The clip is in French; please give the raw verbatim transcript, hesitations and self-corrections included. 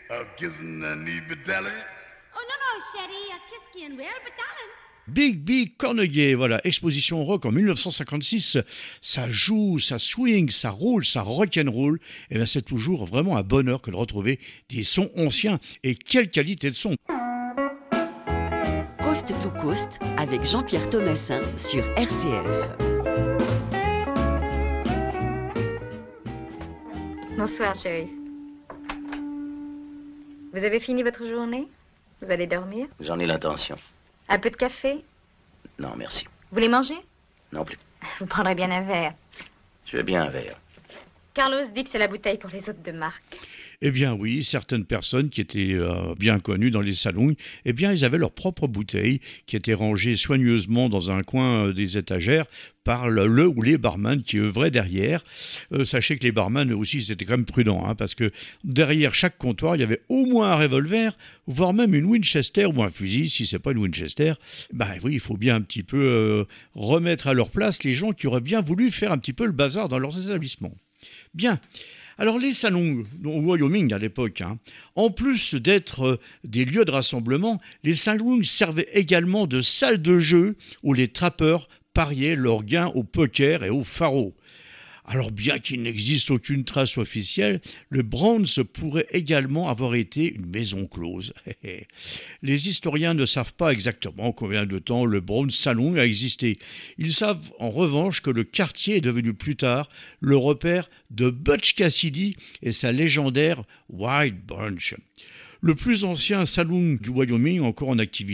A kissing and need betelling. Oh non, non, chérie, a kiss qui well, but darling. Big Big Cornegay, voilà, exposition rock en dix-neuf cent cinquante-six, ça joue, ça swing, ça roule, ça rock'n'roll, et bien c'est toujours vraiment un bonheur que de retrouver des sons anciens, et quelle qualité de son. Coast to Coast avec Jean-Pierre Thomassin sur R C F. Bonsoir, chérie. Vous avez fini votre journée? Vous allez dormir? J'en ai l'intention. Un peu de café? Non, merci. Vous voulez manger? Non plus. Vous prendrez bien un verre. Je veux bien un verre. Carlos dit que c'est la bouteille pour les hôtes de marque. Eh bien oui, certaines personnes qui étaient euh, bien connues dans les salons, eh bien ils avaient leur propre bouteille qui était rangée soigneusement dans un coin euh, des étagères par le, le ou les barman qui œuvraient derrière. Euh, sachez que les barman eux aussi c'était quand même prudent, hein, parce que derrière chaque comptoir il y avait au moins un revolver, voire même une Winchester ou un fusil si c'est pas une Winchester. Ben oui, il faut bien un petit peu euh, remettre à leur place les gens qui auraient bien voulu faire un petit peu le bazar dans leurs établissements. Bien. Alors les salons au Wyoming à l'époque, hein, en plus d'être euh, des lieux de rassemblement, les salons servaient également de salles de jeu où les trappeurs pariaient leurs gains au poker et au faro. Alors bien qu'il n'existe aucune trace officielle, le Browns pourrait également avoir été une maison close. Les historiens ne savent pas exactement combien de temps le Browns Salon a existé. Ils savent en revanche que le quartier est devenu plus tard le repère de Butch Cassidy et sa légendaire Wild Bunch. Le plus ancien salon du Wyoming encore en activité